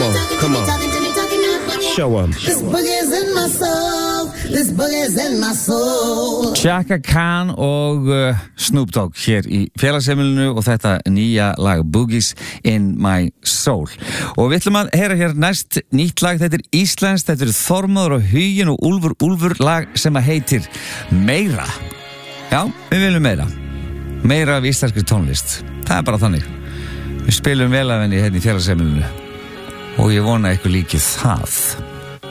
Show 'em. This boogie's in my soul. This boogie's in my soul. Chaka Khan og Snoop Dogg hér í félagsheimilinu og þetta nýja lag Boogies in my soul. Og við ætlum að heyra hér næst nýtt lag, þetta íslenskt, þetta Þormóður og Huginn og Úlfur lag sem að heitir Meira. Já, við viljum meira af íslenskri tónlist. Það bara þannig. Við spilum vel af henni hérna í félagsheimilinu og ég vona ykkur líkið það.